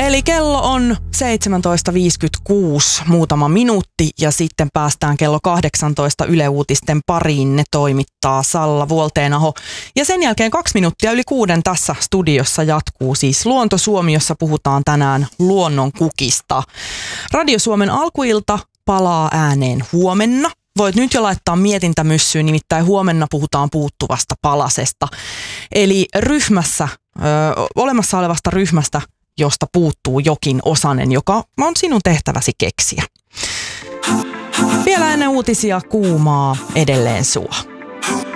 Eli kello on 17.56, muutama minuutti ja sitten päästään kello 18 Yle Uutisten pariin. Ne toimittaa Salla Vuolteenaho. Ja sen jälkeen 2 minuuttia yli 6 tässä studiossa jatkuu siis Luonto Suomi, jossa puhutaan tänään luonnon kukista. Radio Suomen alkuilta palaa ääneen huomenna. Voit nyt jo laittaa mietintämyssyyn, nimittäin huomenna puhutaan puuttuvasta palasesta. Eli olemassa olevasta ryhmästä, josta puuttuu jokin osanen, joka on sinun tehtäväsi keksiä. Vielä ennen uutisia kuumaa edelleen sua.